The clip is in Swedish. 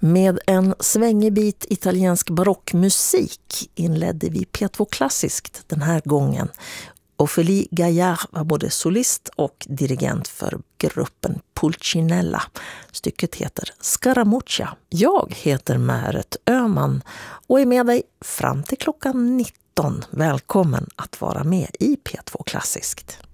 Med en svängig bit italiensk barockmusik inledde vi P2 Klassiskt den här gången. Ophélie Gaillard var både solist och dirigent för gruppen Pulcinella. Stycket heter Scaramuccia. Jag heter Märet Öhman och är med dig fram till klockan 19. Välkommen att vara med i P2 Klassiskt.